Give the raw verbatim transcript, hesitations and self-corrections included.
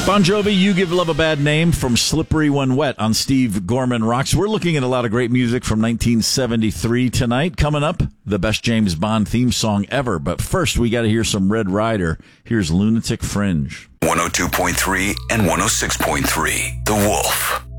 Bon Jovi, You Give Love a Bad Name from Slippery When Wet on Steve Gorman Rocks. We're looking at a lot of great music from nineteen seventy-three tonight. Coming up, the best James Bond theme song ever. But first, we got to hear some Red Rider. Here's Lunatic Fringe. one oh two point three and one oh six point three, The Wolf.